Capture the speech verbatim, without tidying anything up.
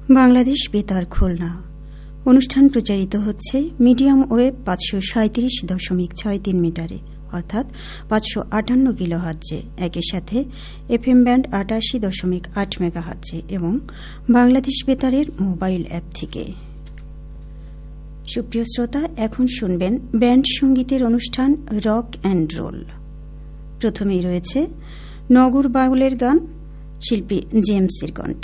বাংলাদেশ বেতার খুলনা অনুষ্ঠান প্রচারিত হচ্ছে মিডিয়াম ওয়েভ পাঁচশো সাঁত্রিশ দশমিক ছয় তিন মিটারে অর্থাৎ পাঁচশো আটান্ন কিলোহার্টজে, একই সাথে এফএম ব্যান্ড আটাশি দশমিক আট মেগাহার্টজে এবং বাংলাদেশ বেতারের মোবাইল অ্যাপ থেকে। সুপ্রিয় শ্রোতা, এখন শুনবেন ব্যান্ড সঙ্গীতের অনুষ্ঠান রক অ্যান্ড রোল। প্রথমেই রয়েছে নগর বাউলের গান, শিল্পী জেমসের কণ্ঠে।